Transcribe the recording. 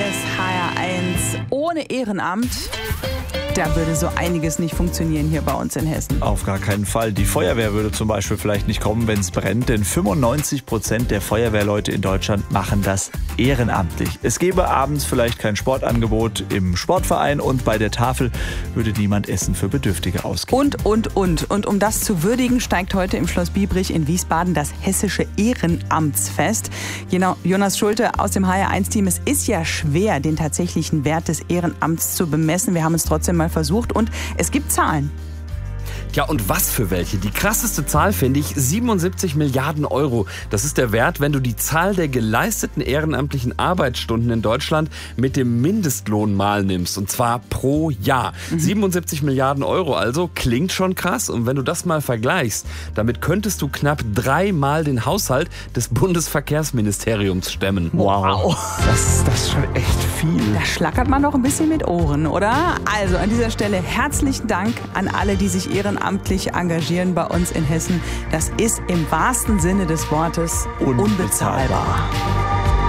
ist HR1 ohne Ehrenamt. Da würde so einiges nicht funktionieren hier bei uns in Hessen. Auf gar keinen Fall. Die Feuerwehr würde zum Beispiel vielleicht nicht kommen, wenn es brennt, denn 95% der Feuerwehrleute in Deutschland machen das ehrenamtlich. Es gäbe abends vielleicht kein Sportangebot im Sportverein und bei der Tafel würde niemand Essen für Bedürftige ausgeben. Und um das zu würdigen, steigt heute im Schloss Biebrich in Wiesbaden das Hessische Ehrenamtsfest. Genau, Jonas Schulte aus dem HR1-Team. Es ist ja schwer, den tatsächlichen Wert des Ehrenamts zu bemessen. Wir haben es trotzdem mal versucht und es gibt Zahlen. Ja, und was für welche? Die krasseste Zahl finde ich 77 Milliarden Euro. Das ist der Wert, wenn du die Zahl der geleisteten ehrenamtlichen Arbeitsstunden in Deutschland mit dem Mindestlohn mal nimmst. Und zwar pro Jahr. 77 Milliarden Euro also, klingt schon krass. Und wenn du das mal vergleichst, damit könntest du knapp 3-mal den Haushalt des Bundesverkehrsministeriums stemmen. Wow, das ist schon echt viel. Da schlackert man doch ein bisschen mit Ohren, oder? Also an dieser Stelle herzlichen Dank an alle, die sich ehrenamtlich engagieren bei uns in Hessen. Das ist im wahrsten Sinne des Wortes unbezahlbar.